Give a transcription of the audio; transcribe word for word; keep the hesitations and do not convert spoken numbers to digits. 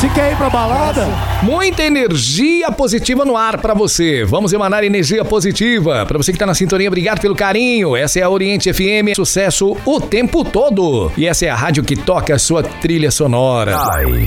Se quer ir pra balada, muita energia positiva no ar pra você. Vamos emanar energia positiva. Pra você que tá na sintonia, obrigado pelo carinho. Essa é a Oriente F M, sucesso o tempo todo. E essa é a rádio que toca a sua trilha sonora. Ai.